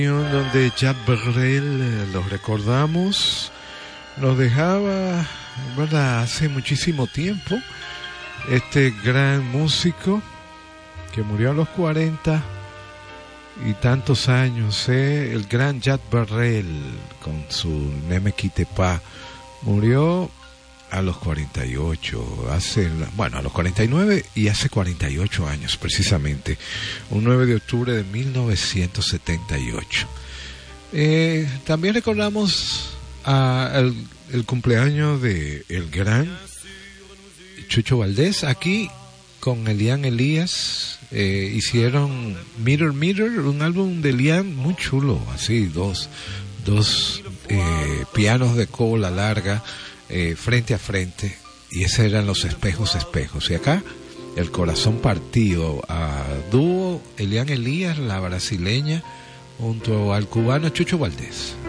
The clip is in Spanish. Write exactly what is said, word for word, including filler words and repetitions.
Donde Jacques Brel, los recordamos, nos dejaba, ¿verdad?, hace muchísimo tiempo, este gran músico que murió a los cuarenta y tantos años, ¿eh? El gran Jacques Brel con su Ne me quitte pas murió a los cuarenta y ocho, hace, bueno, a los cuarenta y nueve y hace cuarenta y ocho años precisamente, un nueve de octubre de mil novecientos setenta y ocho. Eh, también recordamos a el, el cumpleaños de el gran Chucho Valdés. Aquí con Elian Elías eh, hicieron Mirror Mirror, un álbum de Elian muy chulo, así, dos, dos eh, pianos de cola larga, Eh, frente a frente, y esos eran los espejos espejos. Y acá el corazón partido, a dúo Elian Elías, la brasileña, junto al cubano Chucho Valdés.